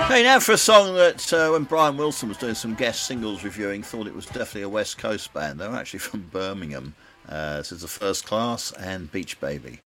Hey, now for a song that when Brian Wilson was doing some guest singles reviewing, thought it was definitely a West Coast band. They were actually from Birmingham. This is The First Class and Beach Baby.